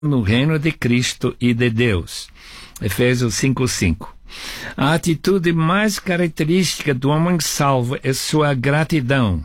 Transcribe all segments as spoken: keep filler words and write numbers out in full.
no reino de Cristo e de Deus. Efésios cinco, cinco. A atitude mais característica do homem salvo é sua gratidão.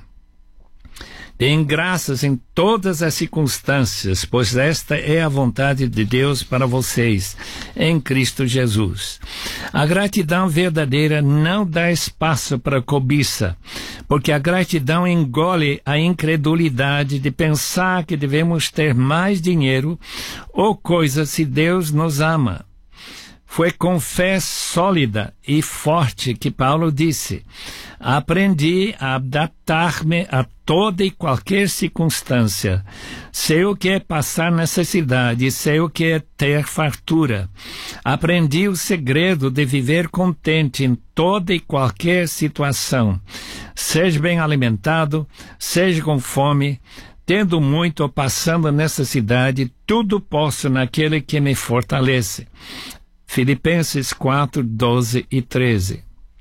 Deem graças em todas as circunstâncias, pois esta é a vontade de Deus para vocês, em Cristo Jesus. A gratidão verdadeira não dá espaço para cobiça, porque a gratidão engole a incredulidade de pensar que devemos ter mais dinheiro ou coisas se Deus nos ama. Foi com fé sólida e forte que Paulo disse: aprendi a adaptar-me a toda e qualquer circunstância. Sei o que é passar necessidade, sei o que é ter fartura. Aprendi o segredo de viver contente em toda e qualquer situação. Seja bem alimentado, seja com fome, tendo muito ou passando necessidade, tudo posso naquele que me fortalece. Filipenses quatro, doze e treze.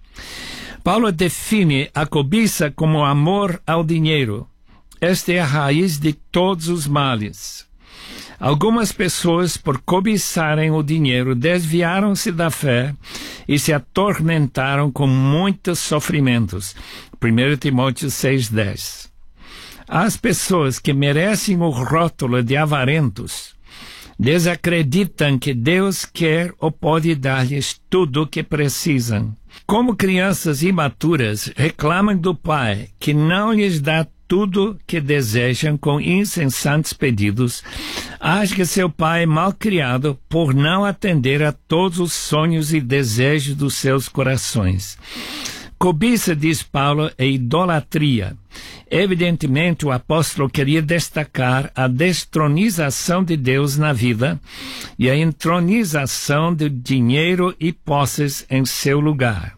Paulo define a cobiça como amor ao dinheiro. Esta é a raiz de todos os males. Algumas pessoas, por cobiçarem o dinheiro, desviaram-se da fé e se atormentaram com muitos sofrimentos. primeiro Timóteo seis, dez. As pessoas que merecem o rótulo de avarentos desacreditam que Deus quer ou pode dar-lhes tudo o que precisam. Como crianças imaturas, reclamam do pai que não lhes dá tudo que desejam com incessantes pedidos. Acham que seu pai é mal criado por não atender a todos os sonhos e desejos dos seus corações. Cobiça, diz Paulo, é idolatria. Evidentemente, o apóstolo queria destacar a destronização de Deus na vida e a entronização do dinheiro e posses em seu lugar.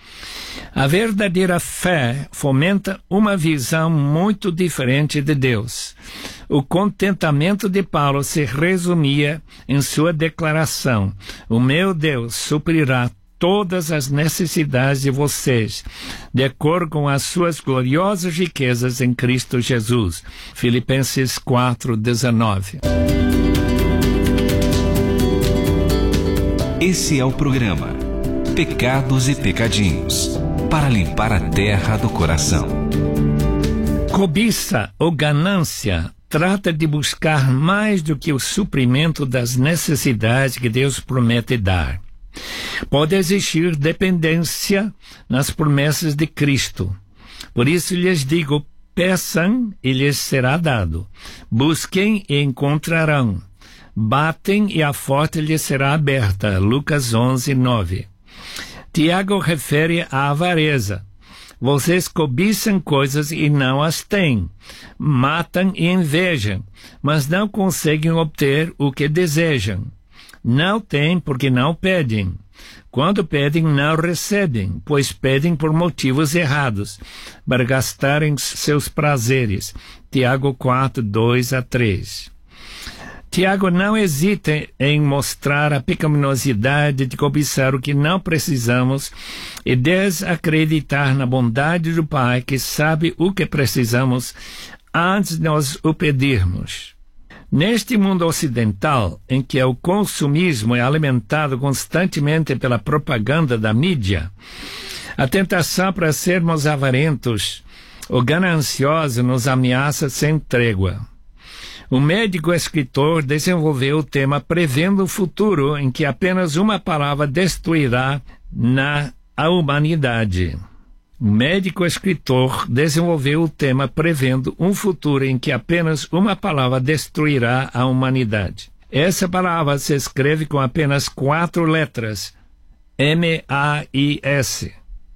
A verdadeira fé fomenta uma visão muito diferente de Deus. O contentamento de Paulo se resumia em sua declaração: o meu Deus suprirá todas as necessidades de vocês, de acordo com as suas gloriosas riquezas em Cristo Jesus. Filipenses quatro, dezenove. Esse é o programa Pecados e Pecadinhos, para limpar a terra do coração. Cobiça ou ganância trata de buscar mais do que o suprimento das necessidades que Deus promete dar. Pode existir dependência nas promessas de Cristo. Por isso lhes digo: peçam e lhes será dado. Busquem e encontrarão. Batem e a porta lhes será aberta. Lucas onze, nove. Tiago refere à avareza. Vocês cobiçam coisas e não as têm. Matam e invejam, mas não conseguem obter o que desejam. Não têm porque não pedem. Quando pedem, não recebem, pois pedem por motivos errados, para gastarem seus prazeres. Tiago quatro, dois a três. Tiago não hesita em mostrar a pecaminosidade de cobiçar o que não precisamos e desacreditar na bondade do Pai, que sabe o que precisamos antes de nós o pedirmos. Neste mundo ocidental, em que o consumismo é alimentado constantemente pela propaganda da mídia, a tentação para sermos avarentos ou gananciosos nos ameaça sem trégua. O médico escritor desenvolveu o tema prevendo o futuro em que apenas uma palavra destruirá na a humanidade. O médico escritor desenvolveu o tema prevendo um futuro em que apenas uma palavra destruirá a humanidade. Essa palavra se escreve com apenas quatro letras: M A I S.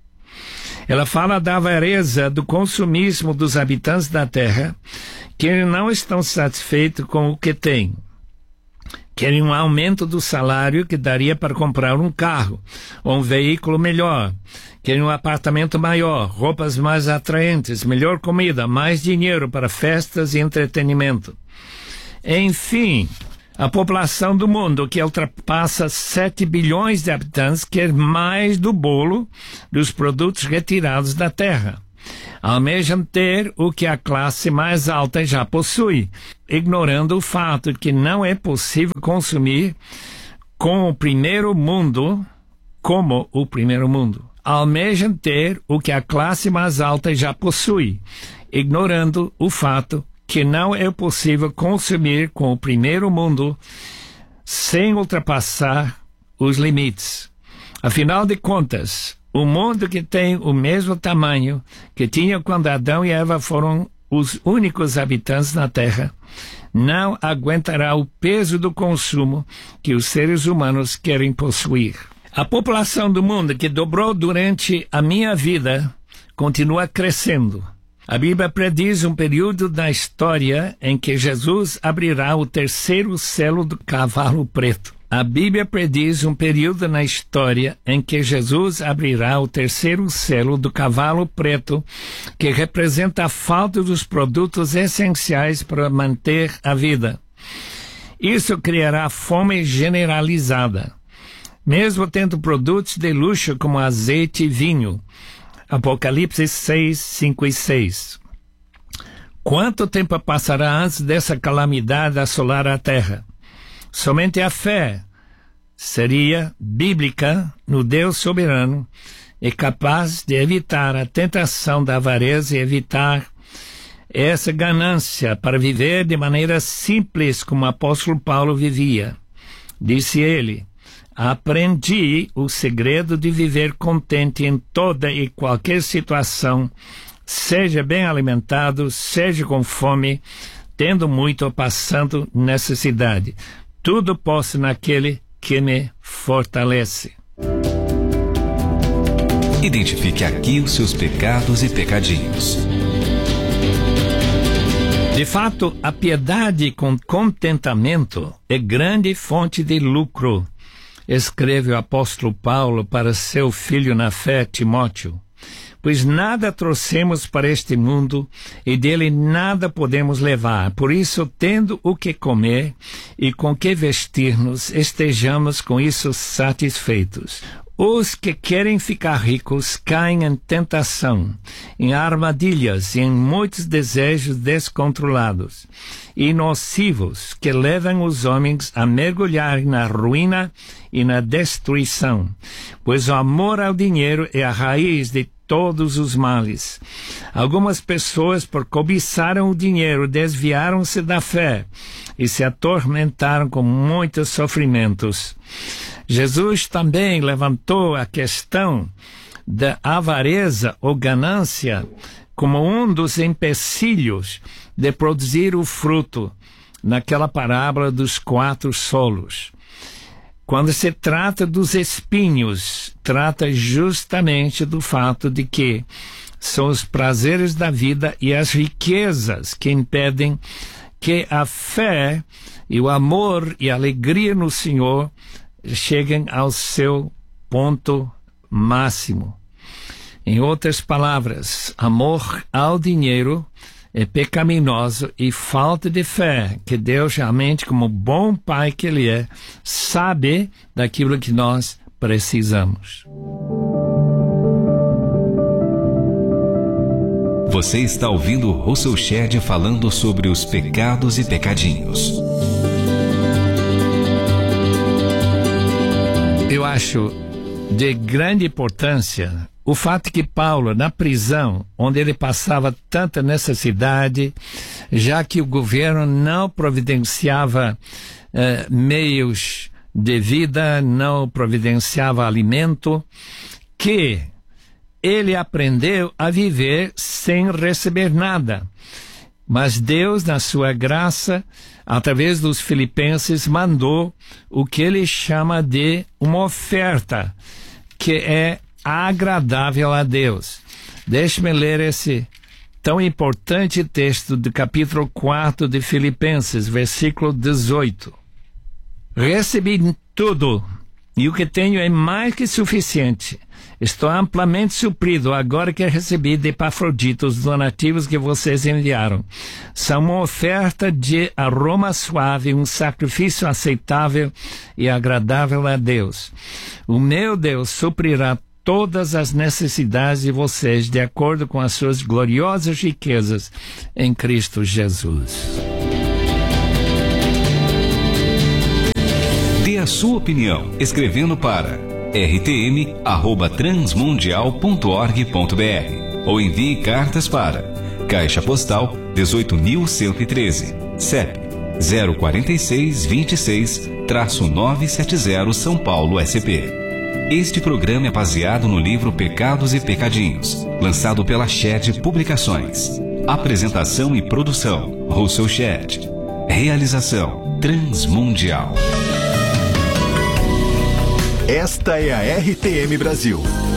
Ela fala da avareza, do consumismo dos habitantes da terra, que não estão satisfeitos com o que têm. Querem um aumento do salário que daria para comprar um carro ou um veículo melhor. Querem um apartamento maior, roupas mais atraentes, melhor comida, mais dinheiro para festas e entretenimento. Enfim, a população do mundo, que ultrapassa sete bilhões de habitantes, quer mais do bolo dos produtos retirados da terra. Almejam ter o que a classe mais alta já possui, ignorando o fato de que não é possível consumir com o primeiro mundo como o primeiro mundo. Almejam ter o que a classe mais alta já possui, ignorando o fato que não é possível consumir com o primeiro mundo sem ultrapassar os limites. Afinal de contas, o mundo que tem o mesmo tamanho que tinha quando Adão e Eva foram os únicos habitantes na Terra, não aguentará o peso do consumo que os seres humanos querem possuir. A população do mundo, que dobrou durante a minha vida, continua crescendo. A Bíblia prediz um período da história em que Jesus abrirá o terceiro selo do cavalo preto. A Bíblia prediz um período na história em que Jesus abrirá o terceiro selo do cavalo preto, que representa a falta dos produtos essenciais para manter a vida. Isso criará fome generalizada, mesmo tendo produtos de luxo como azeite e vinho. Apocalipse seis, cinco e seis. Quanto tempo passará antes dessa calamidade assolar a terra? Somente a fé seria bíblica no Deus soberano e capaz de evitar a tentação da avareza e evitar essa ganância para viver de maneira simples como o apóstolo Paulo vivia. Disse ele: aprendi o segredo de viver contente em toda e qualquer situação, seja bem alimentado, seja com fome, tendo muito ou passando necessidade. Tudo posso naquele que me fortalece. Identifique aqui os seus pecados e pecadinhos. De fato, a piedade com contentamento é grande fonte de lucro, escreve o apóstolo Paulo para seu filho na fé, Timóteo. Pois nada trouxemos para este mundo e dele nada podemos levar. Por isso, tendo o que comer e com que vestir-nos, estejamos com isso satisfeitos. Os que querem ficar ricos caem em tentação, em armadilhas e em muitos desejos descontrolados e nocivos que levam os homens a mergulhar na ruína e na destruição. Pois o amor ao dinheiro é a raiz de todos os males. Algumas pessoas, por cobiçarem o dinheiro, desviaram-se da fé e se atormentaram com muitos sofrimentos. Jesus também levantou a questão da avareza ou ganância como um dos empecilhos de produzir o fruto naquela parábola dos quatro solos. Quando se trata dos espinhos, trata justamente do fato de que são os prazeres da vida e as riquezas que impedem que a fé e o amor e a alegria no Senhor cheguem ao seu ponto máximo. Em outras palavras, amor ao dinheiro é pecaminoso e falta de fé, que Deus realmente, como bom Pai que Ele é, sabe daquilo que nós precisamos. Você está ouvindo Russell Shedd falando sobre os pecados e pecadinhos. Eu acho de grande importância o fato que Paulo, na prisão, onde ele passava tanta necessidade, já que o governo não providenciava eh, meios de vida, não providenciava alimento, que ele aprendeu a viver sem receber nada. Mas Deus, na sua graça, através dos filipenses, mandou o que ele chama de uma oferta, que é agradável a Deus. Deixe-me ler esse tão importante texto do capítulo quatro de Filipenses, versículo dezoito. Recebi tudo, e o que tenho é mais que suficiente. Estou amplamente suprido agora que recebi de Epafrodito os donativos que vocês enviaram. São uma oferta de aroma suave, um sacrifício aceitável e agradável a Deus. O meu Deus suprirá todas as necessidades de vocês de acordo com as suas gloriosas riquezas em Cristo Jesus. Dê a sua opinião escrevendo para r t m arroba transmundial ponto org ponto b r ou envie cartas para Caixa Postal dezoito mil cento e treze, C E P zero quatro seis, vinte e seis, novecentos e setenta, São Paulo, S P. Este programa é baseado no livro Pecados e Pecadinhos, lançado pela Shed Publicações. Apresentação e produção, Russell Shed. Realização, Transmundial. Esta é a R T M Brasil.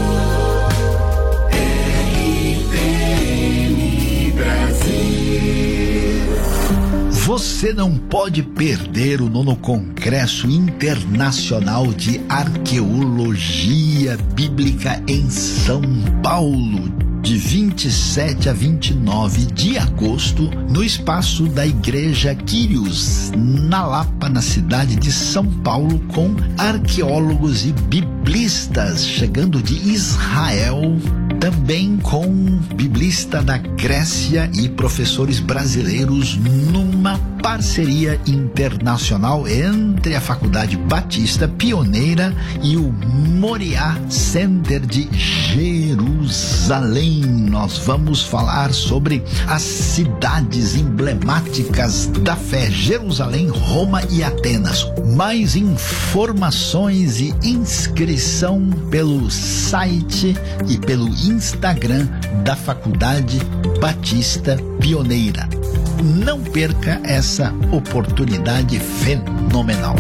Você não pode perder o nono Congresso Internacional de Arqueologia Bíblica em São Paulo, de vinte e sete a vinte e nove de agosto, no espaço da Igreja Quírios, na Lapa, na cidade de São Paulo, com arqueólogos e biblistas chegando de Israel, também com biblista da Grécia e professores brasileiros, numa parceria internacional entre a Faculdade Batista Pioneira e o Moriá Center de Jerusalém. Nós vamos falar sobre as cidades emblemáticas da fé: Jerusalém, Roma e Atenas. Mais informações e inscrição pelo site e pelo Instagram da Faculdade Batista Pioneira. Não perca essa oportunidade fenomenal.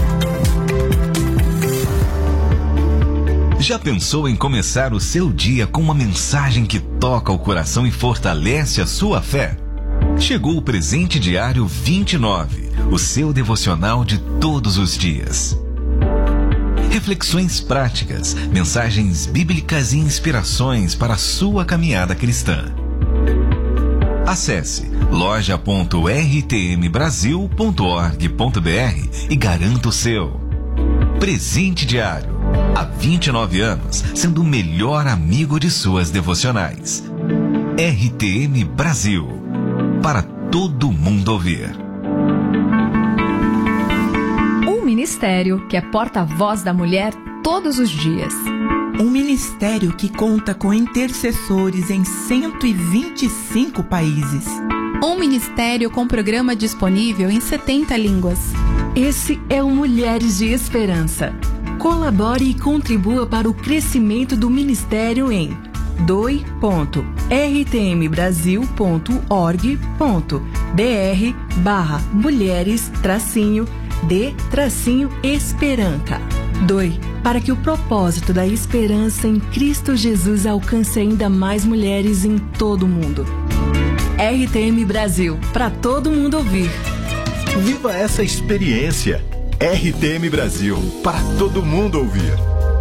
Já pensou em começar o seu dia com uma mensagem que toca o coração e fortalece a sua fé? Chegou o Presente Diário vinte e nove, o seu devocional de todos os dias. Reflexões práticas, mensagens bíblicas e inspirações para a sua caminhada cristã. Acesse loja ponto r t m brasil ponto org ponto b r e garanta o seu. Presente Diário, há vinte e nove anos, sendo o melhor amigo de suas devocionais. R T M Brasil, para todo mundo ouvir. Um ministério que é porta-voz da mulher todos os dias. Um ministério que conta com intercessores em cento e vinte e cinco países. Um ministério com programa disponível em setenta línguas. Esse é o Mulheres de Esperança. Colabore e contribua para o crescimento do ministério em doe ponto r t m brasil ponto org ponto b r barra mulheres tracinho de tracinho esperança. Doe para que o propósito da esperança em Cristo Jesus alcance ainda mais mulheres em todo o mundo. R T M Brasil, para todo mundo ouvir. Viva essa experiência. R T M Brasil, para todo mundo ouvir.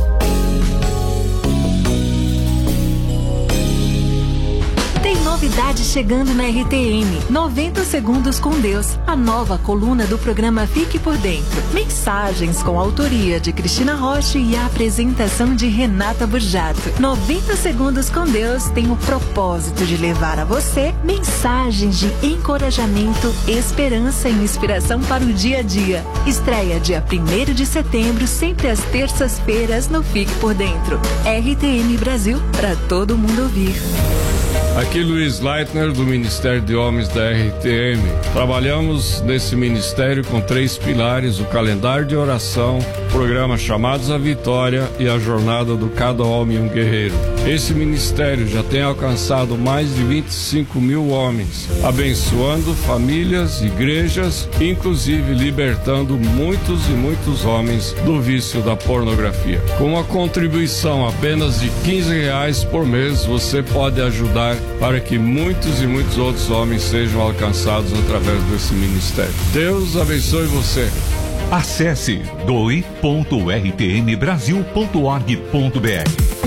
Tem novidade chegando na R T M. noventa segundos com Deus. A nova coluna do programa Fique por Dentro. Mensagens com a autoria de Cristina Rocha e a apresentação de Renata Burjato. noventa segundos com Deus tem o propósito de levar a você mensagens de encorajamento, esperança e inspiração para o dia a dia. Estreia dia primeiro de setembro, sempre às terças-feiras no Fique por Dentro. R T M Brasil, para todo mundo ouvir. Aqui Luiz Leitner, do Ministério de Homens da R T M. Trabalhamos nesse ministério com três pilares: o calendário de oração, o programa Chamados à Vitória e a jornada do Cada Homem um Guerreiro. Esse ministério já tem alcançado mais de vinte e cinco mil homens, abençoando famílias, igrejas, inclusive libertando muitos e muitos homens do vício da pornografia. Com uma contribuição apenas de quinze reais por mês, você pode ajudar para que muitos e muitos outros homens sejam alcançados através desse ministério. Deus abençoe você. Acesse doe ponto r t m brasil ponto org ponto b r.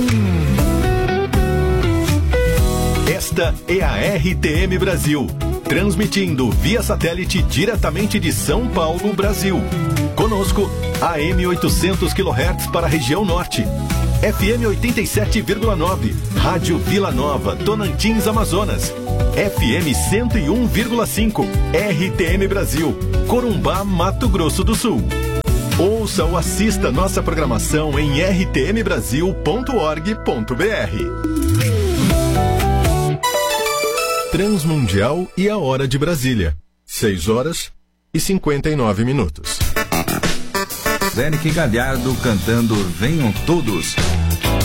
Esta é a R T M Brasil, transmitindo via satélite diretamente de São Paulo, Brasil. Conosco, A M oitocentos quilohertz para a região norte, F M oitenta e sete vírgula nove, Rádio Vila Nova, Tonantins, Amazonas. F M cento e um vírgula cinco, R T M Brasil, Corumbá, Mato Grosso do Sul. Ouça ou assista nossa programação em r t m brasil ponto org ponto b r. Transmundial e a hora de Brasília. seis horas e cinquenta e nove minutos. Zé Galhardo cantando Venham Todos.